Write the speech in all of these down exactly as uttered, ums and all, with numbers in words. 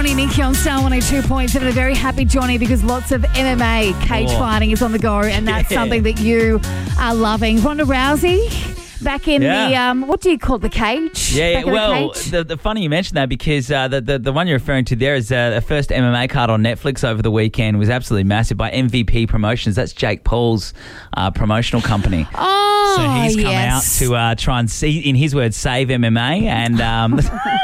Johnny and Nikki on Star one oh two point seven. A very happy Johnny because lots of M M A cage oh. fighting is on the go, and that's yeah. something that you are loving. Ronda Rousey back in yeah. the, um, what do you call it, the cage? Yeah, back well, the, the, the funny you mentioned that because uh, the, the the one you're referring to there is uh, the first M M A card on Netflix over the weekend was absolutely massive by M V P Promotions. That's Jake Paul's uh, promotional company. Oh, So he's come yes. out to uh, try and, see, in his words, save M M A. And um,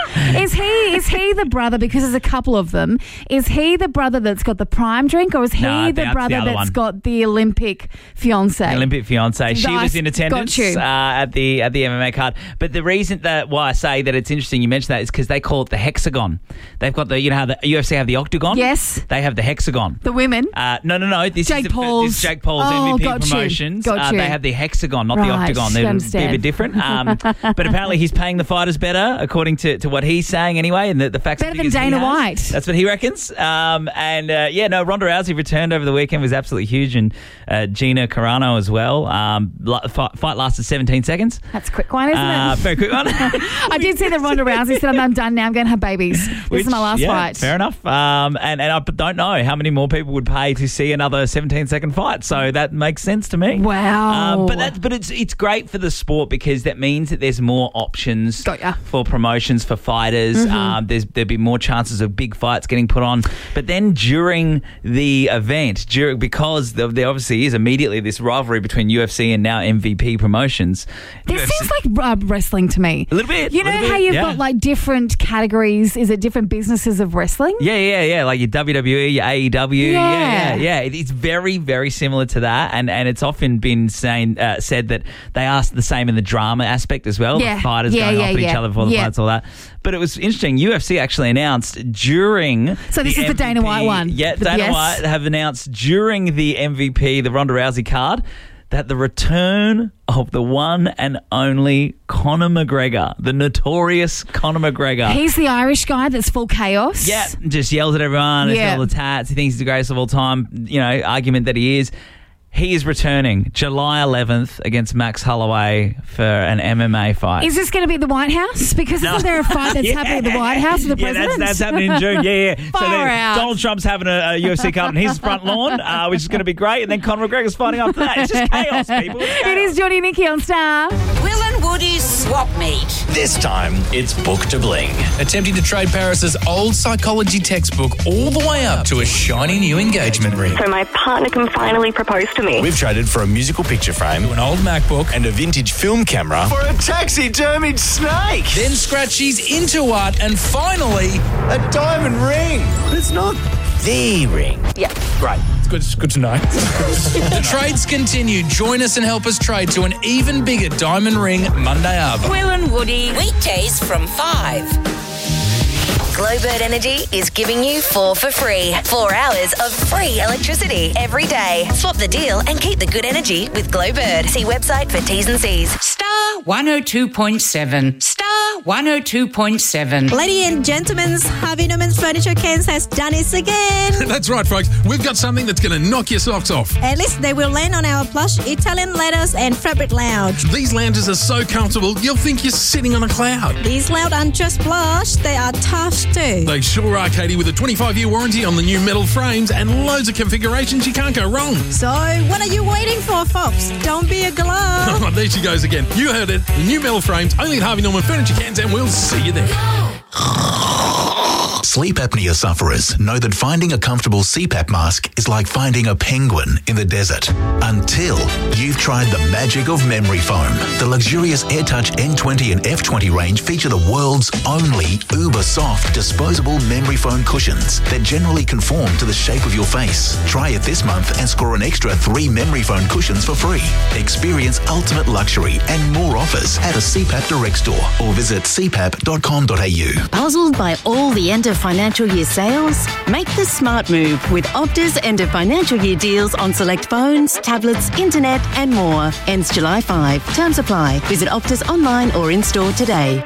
is he is he the brother, because there's a couple of them, is he the brother that's got the prime drink, or is he no, the that's brother the that's one. got the Olympic fiancé? The Olympic fiancé. She Nice. was in attendance Got you. uh, at the at the M M A card. But the reason that why I say that it's interesting you mentioned that is because they call it the hexagon. They've got the, you know how the U F C have the octagon? Yes. They have the hexagon. The women? Uh, no, no, no. This Jake is the, Paul's. This is Jake Paul's Oh, M V P got you. Promotions. Got Uh, you. they have the hexagon, not the Right, octagon. They're a bit, understand. a bit different. Um, but apparently he's paying the fighters better, according to, to what he's saying anyway, and the, the facts. Better and than figures he Dana has. White. That's what he reckons. Um, and uh, yeah, no, Ronda Rousey returned over the weekend, was absolutely huge, and uh, Gina Carano as well. Um, la- fight, fight lasted seventeen seconds. That's a quick one, isn't Uh, it? very quick one. I did see that Ronda Rousey said, I'm, I'm done now, I'm going to have babies. This Which, is my last yeah, fight. Fair enough. Um, and, and I don't know how many more people would pay to see another seventeen second fight. So that makes sense to me. Wow. Um, but that's, but it's it's great for the sport because that means that there's more options Got ya. for promotions for fighters. Mm-hmm. Um, there's there'll be more chances of big fights getting put on. But then during the event, during, because there, there obviously is immediately this rivalry between U F C and now M V P Promotions. This U F C seems like uh, wrestling to me. A little bit. You know little how bit, you've yeah. got like different categories? Is it different businesses of wrestling? Yeah, yeah, yeah. Like your W W E, your A E W. Yeah. yeah, yeah. yeah. It, it's very, very similar to that, and and it's often been saying uh, said that they ask the same in the drama aspect as well. Yeah. The fighters Yeah, going yeah, off at yeah. each other before the Yeah. fights, all that. But it was interesting. U F C actually announced during. So this the is the Dana M V P White one. Yeah, The- Dana yes. White have announced during the M V P, the Ronda Rousey card, that the return of the one and only Conor McGregor, the notorious Conor McGregor. He's the Irish guy that's full chaos. Yeah, just yells at everyone. He's Yeah. got all the tats. He thinks he's the greatest of all time. You know, argument that he is. He is returning July eleventh against Max Holloway for an M M A fight. Is this going to be at the White House? Because No. isn't there a fight that's Yeah. happening at the White House with the yeah, president? that's, that's happening in June. Yeah, yeah. Far then out. Donald Trump's having a, a U F C card on his front lawn, uh, which is going to be great. And then Conor McGregor's fighting after that. It's just chaos, people. It's It chaos. is Johnny and Nikki on Star. Will and Woody's swap meet. This time, it's Book to Bling. Attempting to trade Paris's old psychology textbook all the way up to a shiny new engagement ring. So my partner can finally propose to me. We've traded for a musical picture frame To an old MacBook. and a vintage film camera for a taxidermied snake. Then Scratchy's into art and finally... A diamond ring. But it's not the ring. Yeah. Great. It's good, it's good to know. The trades continue. Join us and help us trade to an even bigger diamond ring Monday Arbor. Will and Woody. Weekdays from five. Glowbird Energy is giving you four for free. Four hours of free electricity every day. Swap the deal and keep the good energy with Glowbird. See website for T's and C's. Star one oh two point seven. Star one oh two point seven. Ladies and gentlemen, Harvey Norman's Furniture Cairns has done it again. That's right, folks. We've got something that's going to knock your socks off. At least they will land on our plush Italian leathers and fabric lounge. These lounges are so comfortable, you'll think you're sitting on a cloud. These loud aren't just plush, they are tough too. They sure are, Katie, with a twenty-five year warranty on the new metal frames and loads of configurations. You can't go wrong. So, what are you waiting for, folks? Don't be a glove. Oh, there she goes again. You heard it. The new metal frames, only at Harvey Norman Furniture Cairns, and we'll see you there. Sleep apnea sufferers know that finding a comfortable C PAP mask is like finding a penguin in the desert. Until you've tried the magic of memory foam. The luxurious AirTouch N twenty and F twenty range feature the world's only uber soft disposable memory foam cushions that generally conform to the shape of your face. Try it this month and score an extra three memory foam cushions for free. Experience ultimate luxury and more offers at a C PAP Direct store or visit c pap dot com dot a u. Puzzled by all the end of financial year sales? Make the smart move with Optus end of financial year deals on select phones, tablets, internet and more. Ends July fifth. Terms apply. Visit Optus online or in store today.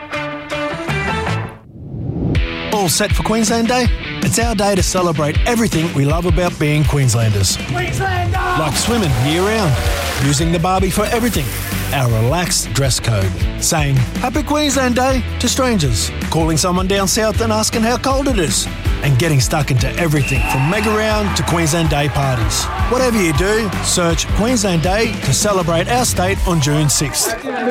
All set for Queensland Day? It's our day to celebrate everything we love about being Queenslanders. Queenslander! Like swimming year-round, using the Barbie for everything, our relaxed dress code, saying Happy Queensland Day to strangers, calling someone down south and asking how cold it is, and getting stuck into everything from Mega Round to Queensland Day parties. Whatever you do, search Queensland Day to celebrate our state on June sixth.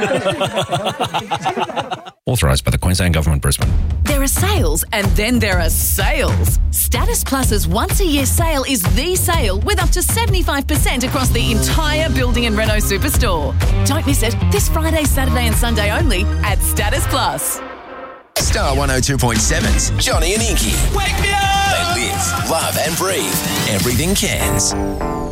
Authorised by the Queensland Government, Brisbane. There are sales and then there are sales. Status Plus's once-a-year sale is the sale with up to seventy-five percent across the entire building and Renault Superstore. Don't miss it this Friday, Saturday and Sunday only at Status Plus. Star one oh two point seven's Johnny and Inky. Wake me up! They live, love and breathe everything Cairns.